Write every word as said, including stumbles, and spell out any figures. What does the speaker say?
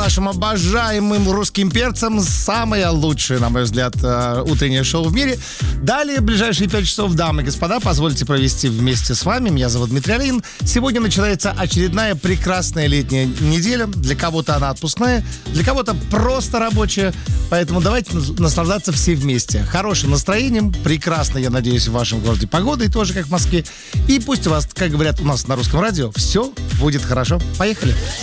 нашим обожаемым русским перцем самое лучшее, на мой взгляд, утреннее шоу в мире. Далее, в ближайшие пять часов, дамы и господа, позвольте провести вместе с вами. Меня зовут Дмитрий Алин. Сегодня начинается очередная прекрасная летняя неделя. Для кого-то она отпускная, для кого-то просто рабочая. Поэтому давайте наслаждаться все вместе. Хорошим настроением, прекрасно, я надеюсь, в вашем городе погодой, тоже как в Москве. И пусть у вас, как говорят у нас на русском радио, все будет хорошо. Поехали.